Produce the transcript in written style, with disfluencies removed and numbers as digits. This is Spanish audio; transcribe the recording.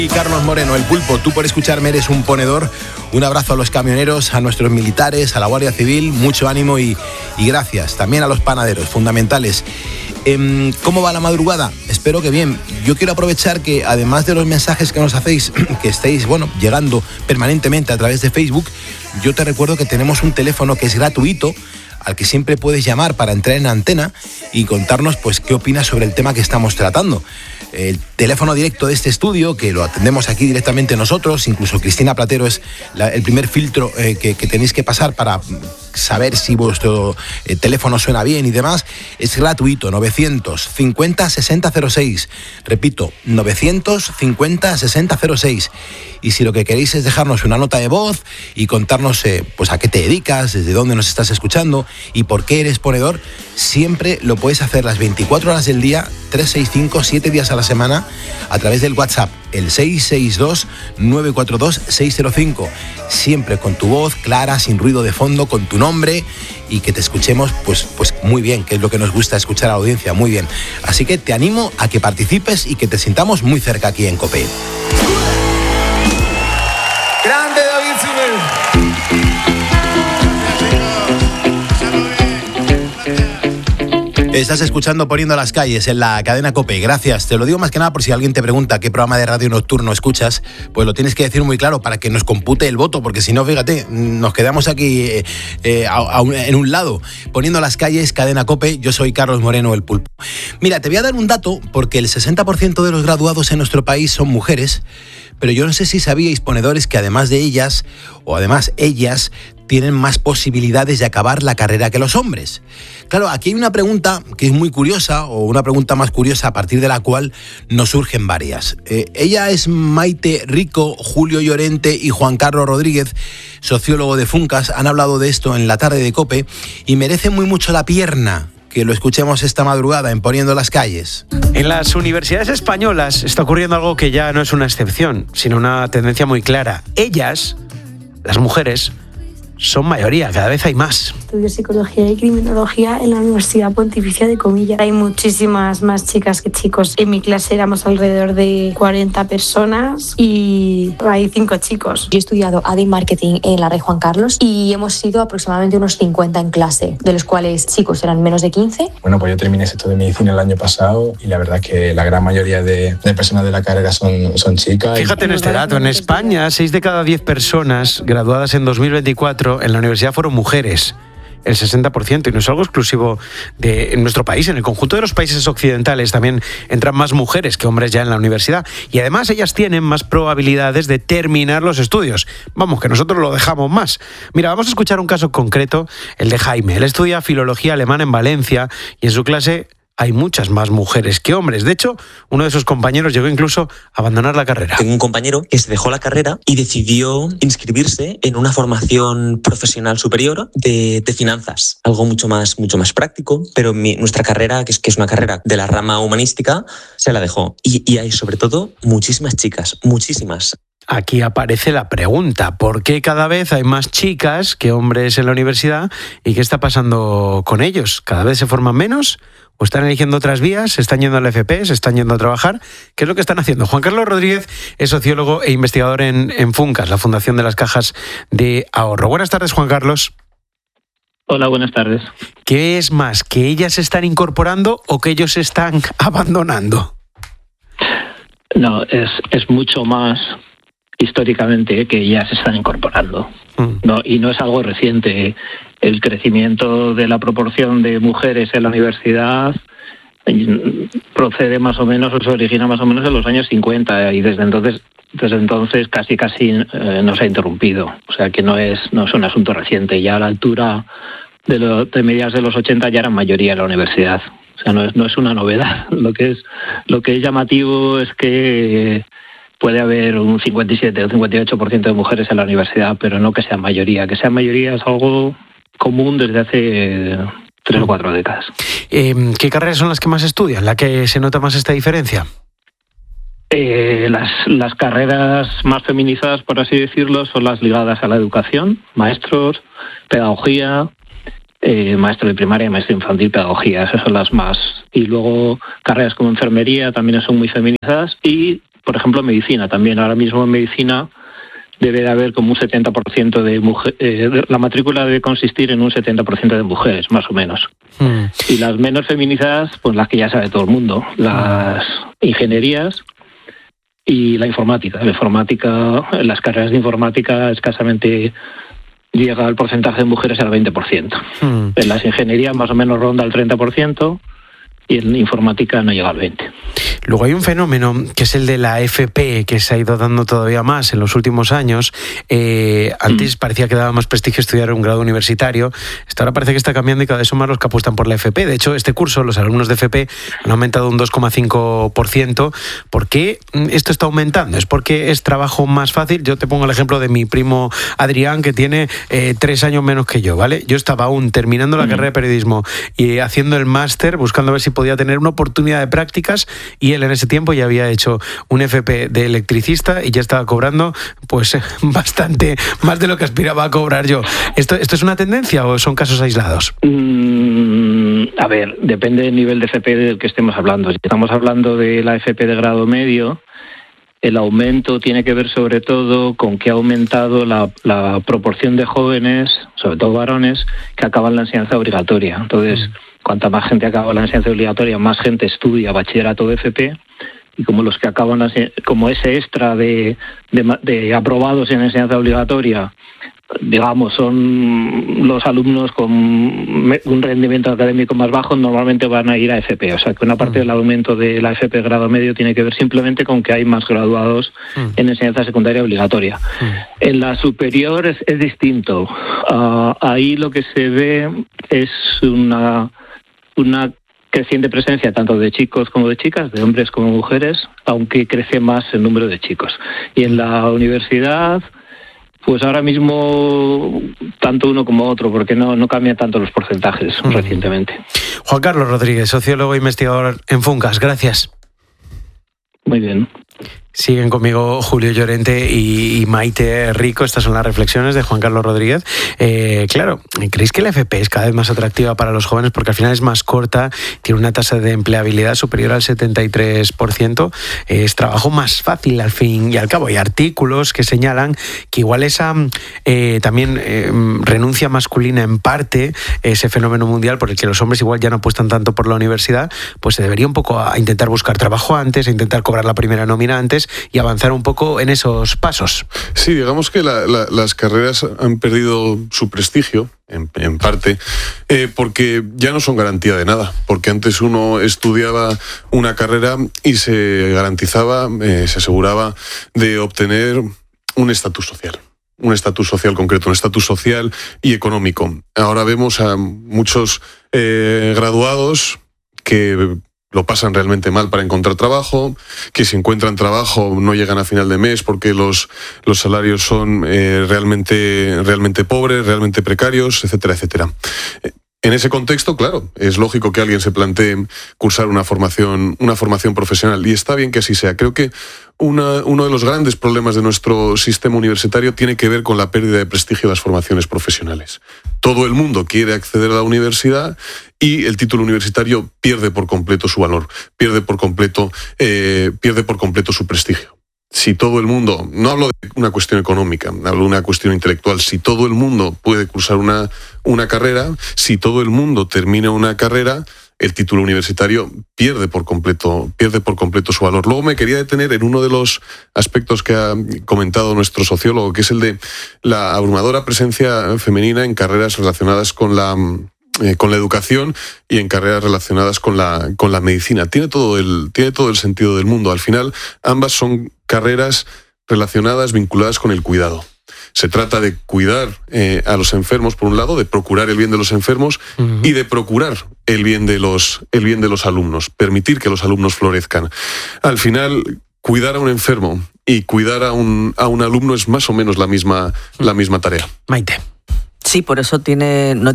Y Carlos Moreno, el Pulpo, tú por escucharme eres un ponedor. Un abrazo a los camioneros, a nuestros militares, a la Guardia Civil, mucho ánimo y gracias. También a los panaderos, fundamentales. ¿Cómo va la madrugada? Espero que bien. Yo quiero aprovechar que además de los mensajes que nos hacéis, que estáis, llegando permanentemente a través de Facebook, yo te recuerdo que tenemos un teléfono que es gratuito, al que siempre puedes llamar para entrar en antena y contarnos pues qué opinas sobre el tema que estamos tratando. El teléfono directo de este estudio, que lo atendemos aquí directamente nosotros, incluso Cristina Platero es el primer filtro que tenéis que pasar para saber si vuestro teléfono suena bien y demás, es gratuito, 950 6006. Repito, 950 6006. Y si lo que queréis es dejarnos una nota de voz y contarnos pues a qué te dedicas, desde dónde nos estás escuchando y por qué eres ponedor, siempre lo puedes hacer las 24 horas del día, 365, 7 días a la semana, a través del WhatsApp, el 662-942-605. Siempre con tu voz clara, sin ruido de fondo, con tu nombre y que te escuchemos pues muy bien, que es lo que nos gusta escuchar a la audiencia, muy bien. Así que te animo a que participes y que te sintamos muy cerca aquí en COPE. ¡Grande David Sinel! Estás escuchando Poniendo las Calles en la cadena COPE. Gracias. Te lo digo más que nada por si alguien te pregunta qué programa de radio nocturno escuchas, pues lo tienes que decir muy claro para que nos compute el voto, porque si no, fíjate, nos quedamos aquí en un lado. Poniendo las Calles, cadena COPE. Yo soy Carlos Moreno, el Pulpo. Mira, te voy a dar un dato, porque el 60% de los graduados en nuestro país son mujeres, pero yo no sé si sabíais, ponedores, que además de ellas, o además ellas, tienen más posibilidades de acabar la carrera que los hombres. Claro, aquí hay una pregunta que es muy curiosa, o una pregunta más curiosa a partir de la cual nos surgen varias. Ella es Maite Rico, Julio Llorente y Juan Carlos Rodríguez, sociólogo de Funcas. Han hablado de esto en la tarde de COPE y merece muy mucho la pierna que lo escuchemos esta madrugada en Poniendo las Calles. En las universidades españolas está ocurriendo algo que ya no es una excepción, sino una tendencia muy clara. Ellas, las mujeres, son mayoría, cada vez hay más. Estudio Psicología y Criminología en la Universidad Pontificia de Comillas. Hay muchísimas más chicas que chicos. En mi clase éramos alrededor de 40 personas y hay 5 chicos. Yo he estudiado AD Marketing en la Rey Juan Carlos y hemos sido aproximadamente unos 50 en clase, de los cuales chicos eran menos de 15. Bueno, pues yo terminé sexto de medicina el año pasado y la verdad es que la gran mayoría de personas de la carrera son chicas. Fíjate en este dato, en España 6 de cada 10 personas graduadas en 2024 en la universidad fueron mujeres, el 60%, y no es algo exclusivo de nuestro país. En el conjunto de los países occidentales también entran más mujeres que hombres ya en la universidad, y además ellas tienen más probabilidades de terminar los estudios. Vamos, que nosotros lo dejamos más. Mira, vamos a escuchar un caso concreto, el de Jaime. Él estudia filología alemana en Valencia y en su clase hay muchas más mujeres que hombres. De hecho, uno de sus compañeros llegó incluso a abandonar la carrera. Tengo un compañero que se dejó la carrera y decidió inscribirse en una formación profesional superior de finanzas, algo mucho más práctico, pero nuestra carrera, que es una carrera de la rama humanística, se la dejó. Y hay sobre todo muchísimas chicas, muchísimas. Aquí aparece la pregunta, ¿por qué cada vez hay más chicas que hombres en la universidad? ¿Y qué está pasando con ellos? ¿Cada vez se forman menos? ¿O están eligiendo otras vías? ¿Se están yendo al FP? ¿Se están yendo a trabajar? ¿Qué es lo que están haciendo? Juan Carlos Rodríguez es sociólogo e investigador en Funcas, la Fundación de las Cajas de Ahorro. Buenas tardes, Juan Carlos. Hola, buenas tardes. ¿Qué es más, que ellas se están incorporando o que ellos se están abandonando? No, es mucho más históricamente que ellas se están incorporando. No, y no es algo reciente. El crecimiento de la proporción de mujeres en la universidad procede más o menos, o se origina más o menos en los años 50, y desde entonces casi no se ha interrumpido. O sea que no es un asunto reciente. Ya a la altura de mediados de los 80 ya eran mayoría en la universidad. O sea, no es una novedad. Lo que es llamativo es que puede haber un 57 o 58% de mujeres en la universidad, pero no que sean mayoría. Que sean mayoría es algo común desde hace 3 o 4 décadas. ¿Qué carreras son las que más estudian? ¿La que se nota más esta diferencia? Las carreras más feminizadas, por así decirlo, son las ligadas a la educación: maestros, pedagogía, maestro de primaria, maestro infantil, pedagogía. Esas son las más. Y luego carreras como enfermería también son muy feminizadas, y por ejemplo, medicina también. Ahora mismo en medicina debe de haber como un 70% de mujeres, la matrícula debe consistir en un 70% de mujeres, más o menos. Y las menos feminizadas, pues las que ya sabe todo el mundo, las ingenierías y la informática. La informática, en las carreras de informática escasamente llega el porcentaje de mujeres al 20%. En las ingenierías más o menos ronda el 30%. Y en informática no llega al 20%. Luego hay un fenómeno que es el de la FP, que se ha ido dando todavía más en los últimos años. Antes parecía que daba más prestigio estudiar un grado universitario. Esto ahora parece que está cambiando y cada vez son más los que apuestan por la FP. De hecho, este curso, los alumnos de FP han aumentado un 2,5%. ¿Por qué esto está aumentando? ¿Es porque es trabajo más fácil? Yo te pongo el ejemplo de mi primo Adrián, que tiene 3 años menos que yo, ¿vale? Yo estaba aún terminando la carrera de periodismo y haciendo el máster, buscando a ver si podía tener una oportunidad de prácticas, y él en ese tiempo ya había hecho un FP de electricista y ya estaba cobrando pues bastante más de lo que aspiraba a cobrar yo. ¿Esto es una tendencia o son casos aislados? A ver, depende del nivel de FP del que estemos hablando. Si estamos hablando de la FP de grado medio, el aumento tiene que ver sobre todo con que ha aumentado la proporción de jóvenes, sobre todo varones, que acaban la enseñanza obligatoria. Entonces, cuanta más gente acaba la enseñanza obligatoria, más gente estudia bachillerato de FP, y como los que acaban como ese extra de aprobados en enseñanza obligatoria, digamos, son los alumnos con un rendimiento académico más bajo, normalmente van a ir a FP. O sea que una parte del aumento de la FP grado medio tiene que ver simplemente con que hay más graduados en enseñanza secundaria obligatoria. En la superior es distinto. Ahí lo que se ve es una creciente presencia tanto de chicos como de chicas, de hombres como mujeres, aunque crece más el número de chicos. Y en la universidad, pues ahora mismo tanto uno como otro, porque no cambian tanto los porcentajes recientemente. Juan Carlos Rodríguez, sociólogo e investigador en Funcas, gracias. Muy bien. Siguen conmigo Julio Llorente y Maite Rico. Estas son las reflexiones de Juan Carlos Rodríguez. Claro, ¿creéis que la FP es cada vez más atractiva para los jóvenes? Porque al final es más corta, tiene una tasa de empleabilidad superior al 73%. Es trabajo más fácil al fin y al cabo. Hay artículos que señalan que igual esa también renuncia masculina en parte, ese fenómeno mundial por el que los hombres igual ya no apuestan tanto por la universidad, pues se debería un poco a intentar buscar trabajo antes, a intentar cobrar la primera nómina antes y avanzar un poco en esos pasos. Sí, digamos que las carreras han perdido su prestigio, en parte, porque ya no son garantía de nada, porque antes uno estudiaba una carrera y se garantizaba, se aseguraba de obtener un estatus social. Un estatus social concreto, un estatus social y económico. Ahora vemos a muchos graduados que lo pasan realmente mal para encontrar trabajo, que si encuentran trabajo no llegan a final de mes porque los salarios son realmente pobres, realmente precarios, etcétera, etcétera. En ese contexto, claro, es lógico que alguien se plantee cursar una formación profesional, y está bien que así sea. Creo que uno de los grandes problemas de nuestro sistema universitario tiene que ver con la pérdida de prestigio de las formaciones profesionales. Todo el mundo quiere acceder a la universidad y el título universitario pierde por completo su valor, pierde por completo su prestigio. Si todo el mundo, no hablo de una cuestión económica, hablo de una cuestión intelectual, si todo el mundo puede cursar una carrera, si todo el mundo termina una carrera, el título universitario pierde por completo su valor. Luego me quería detener en uno de los aspectos que ha comentado nuestro sociólogo, que es el de la abrumadora presencia femenina en carreras relacionadas con la educación y en carreras relacionadas con la medicina. Tiene todo el sentido del mundo. Al final, ambas son carreras relacionadas, vinculadas con el cuidado. Se trata de cuidar a los enfermos, por un lado, de procurar el bien de los enfermos y de procurar el bien de los alumnos, permitir que los alumnos florezcan. Al final, cuidar a un enfermo y cuidar a un alumno es más o menos la misma tarea. Maite. Sí, por eso no